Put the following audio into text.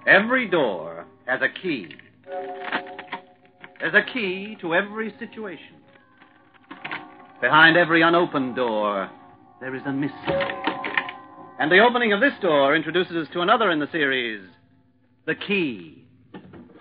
Every door has a key. There's a key to every situation. Behind every unopened door, there is a mystery. And the opening of this door introduces us to another in the series, The Key.